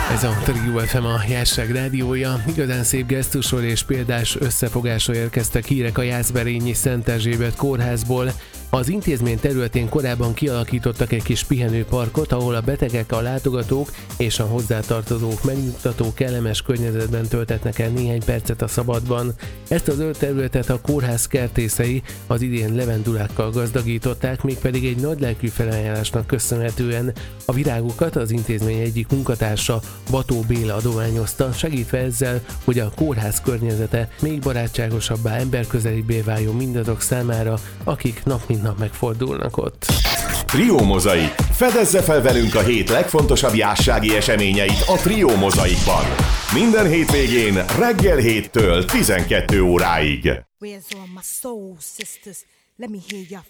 Ez a Trio FM, a Jásság rádiója. Igazán szép gesztusról és példás összefogásra érkeztek hírek a Jászberényi Szent Erzsébet kórházból. Az intézmény területén korábban kialakítottak egy kis pihenőparkot, ahol a betegek, a látogatók és a hozzátartozók megnyugtató, kellemes környezetben töltetnek el néhány percet a szabadban. Ezt a zöld területet a kórház kertészei az idén levendulákkal gazdagították, mégpedig egy nagylelkű felajánlásnak köszönhetően. A virágokat az intézmény egyik munkatársa, Bató Béla adományozta, segítve ezzel, hogy a kórház környezete még barátságosabbá, emberközelibbé váljon mindazok számára, akik nap mint nap megfordulnak ott. Trio Mozaik. Fedezze fel velünk a hét legfontosabb jássági eseményeit a Trio Mozaikban. Minden hétvégén reggel 7-től 12 óráig. Where's all my soul sisters? Let me hear your